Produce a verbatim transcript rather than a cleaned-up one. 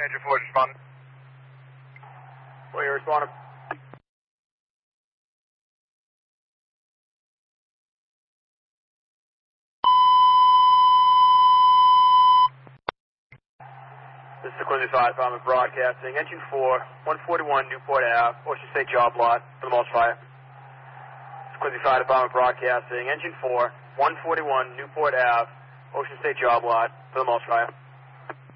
Engine four, respond. Well, you're responding. This is the Quincy Fire Department broadcasting. Engine four, one forty-one Newport Ave, Ocean State job lot for the most fire. This is Quincy Fire Department broadcasting. Engine four, one forty-one Newport Ave, Ocean State job lot for the most fire.